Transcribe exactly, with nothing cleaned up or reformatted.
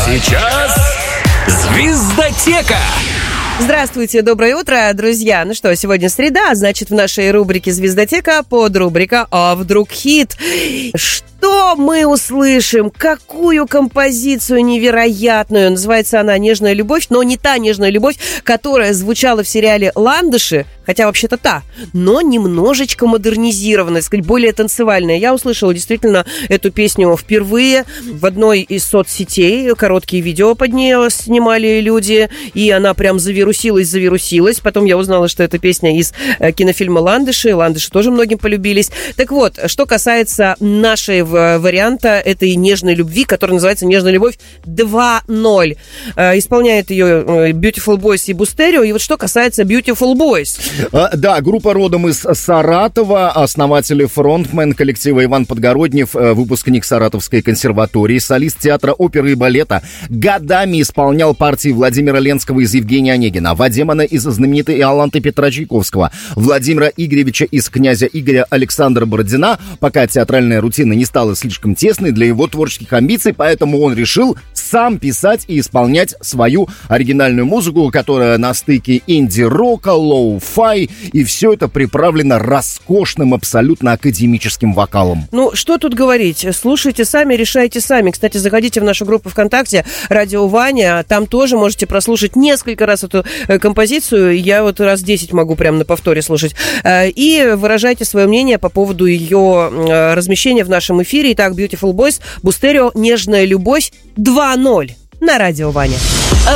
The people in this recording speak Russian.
сейчас «Звездотека». Здравствуйте, доброе утро, друзья. Ну что, сегодня среда, значит, в нашей рубрике «Звездотека» подрубрика «А вдруг хит?». Что мы услышим? Какую композицию невероятную? Называется она «Нежная любовь», но не та нежная любовь, которая звучала в сериале «Ландыши», хотя вообще-то та, но немножечко модернизированная, сказать, более танцевальная. Я услышала действительно эту песню впервые в одной из соцсетей. Короткие видео под нее снимали люди, и она прям завирусилась, завирусилась. Потом я узнала, что это песня из кинофильма «Ландыши». «Ландыши» тоже многим полюбились. Так вот, что касается нашей варианта этой нежной любви, которая называется «Нежная любовь два ноль». Исполняет ее Beautiful Boys и Бустерио. И вот что касается Beautiful Boys. А, да, группа родом из Саратова, основатель и фронтмен коллектива Иван Подгороднев, выпускник Саратовской консерватории, солист театра оперы и балета, годами исполнял партии Владимира Ленского из Евгения Онегина, Вадимана из знаменитой Иоланты Петра Чайковского, Владимира Игоревича из князя Игоря Александра Бородина, пока театральная рутина не стала слишком тесной для его творческих амбиций, поэтому он решил сам писать и исполнять свою оригинальную музыку, которая на стыке инди-рока, лоу-фай, и все это приправлено роскошным, абсолютно академическим вокалом. Ну, что тут говорить? Слушайте сами, решайте сами. Кстати, заходите в нашу группу ВКонтакте «Радио Ваня». Там тоже можете прослушать несколько раз эту э, композицию. Я вот раз десять могу прямо на повторе слушать. Э, и выражайте свое мнение по поводу ее э, размещения в нашем эфире. Итак, Beautiful Boys, Бустерио, «Нежная любовь» два ноль на Радио Ваня.